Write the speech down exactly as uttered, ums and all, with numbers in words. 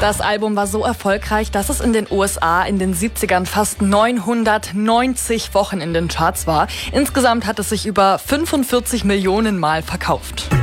Das Album war so erfolgreich, dass es in den U S A in den siebzigern fast neunhundertneunzig Wochen in den Charts war. Insgesamt hat es sich über fünfundvierzig Millionen Mal verkauft.